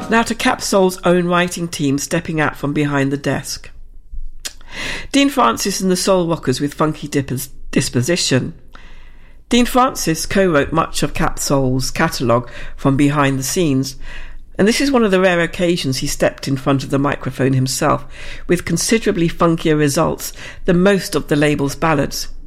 Now to Capsoul's own writing team stepping out from behind the desk. Dean Francis and the Soul Rockers with Funky Disposition. Dean Francis co-wrote much of Capsoul's catalogue from behind the scenes, and this is one of the rare occasions he stepped in front of the microphone himself, with considerably funkier results than most of the label's ballads.